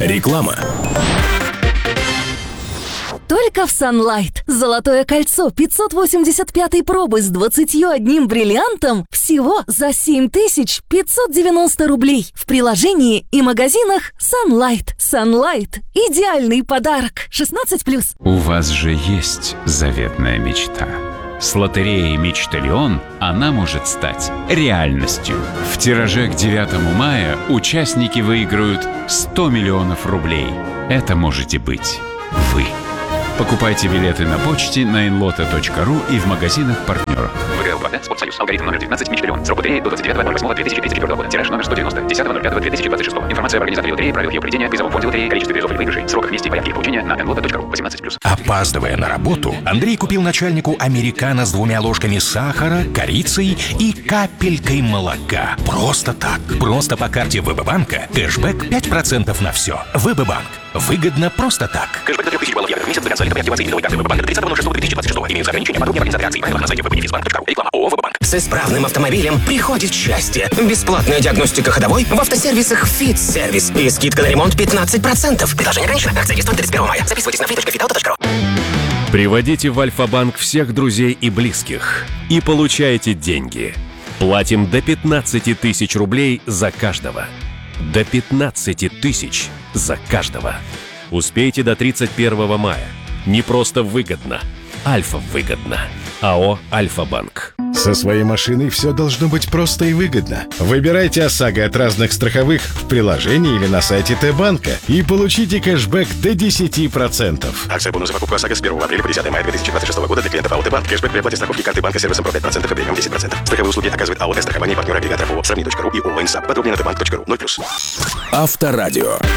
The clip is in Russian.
Реклама. Только в Sunlight. Золотое кольцо 585-й пробы с 21 бриллиантом всего за 7590 рублей. В приложении и магазинах Sunlight. Sunlight – идеальный подарок. 16+. У вас же есть заветная мечта. С лотереей «Мечтальон» она может стать реальностью. В тираже к 9 мая участники выиграют 100 миллионов рублей. Это можете быть вы. Покупайте билеты на почте на inloto.ru и в магазинах партнеров. ВГЛ 2Д, Спортсоюз, алгоритм номер 19, «Мечтальон». Срок лотереи до 29.08.2034 года. Тираж номер 190. 10.05.2026. Информация об организаторе лотереи, правилах ее проведения, призовом фонде лотереи, количестве призов и выигрышей, сроках, месте и порядке их получения на inloto.ru. 18+. Опаздывая на работу, Андрей купил начальнику американо с 2 ложками сахара, корицей и капелькой молока. Просто так. Просто по карте ВБ-банка. Кэшбэк 5% на все. ВБ-банк. Выгодно просто так. Кэшбэк до 3000 баллов евро в месяц до конца лета при активации новой карты ВБ-банка до 30.06.2026. Имеются ограничения. Подробнее организации и правила на сайте www.benefisbank.ru. Реклама ООО «ВБ-банк». С исправным автомобилем приходит счастье. Бесплатная диагностика ходовой в автосервисах «Фит-сервис» и скидка на ремонт 15%. Предложение ограничено. Акция действует до 31 мая. Записывайтесь на free.fitauto.ru. Приводите в Альфа-банк всех друзей и близких и получайте деньги. Платим до 15 тысяч рублей за каждого. До 15 тысяч за каждого. Успейте до 31 мая. Не просто выгодно. Альфа выгодно. АО «Альфа-банк». Со своей машиной все должно быть просто и выгодно. Выбирайте ОСАГО от разных страховых в приложении или на сайте Т-банка и получите кэшбэк до 10%. Акция бонус за покупку ОСАГО с 1 апреля по 10 мая 2026 года для клиентов АО Т-банк. Кэшбэк при оплате страховки карты банка сервисом по 5% и премиум 10%. Страховые услуги оказывает АО Т-страхование, партнер агрегатор ООО «Сравни.ру» и ООО «Инсап». Подробнее на tbank.ru. 0+. Авторадио.